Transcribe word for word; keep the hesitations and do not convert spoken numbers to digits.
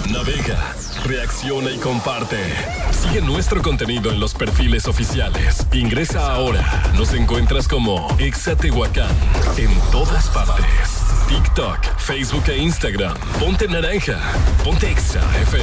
navega, reacciona y comparte. Sigue nuestro contenido en los perfiles oficiales. Ingresa ahora. Nos encuentras como Exa Tehuacán en todas partes. TikTok, Facebook e Instagram. Ponte naranja. Ponte Exa F M.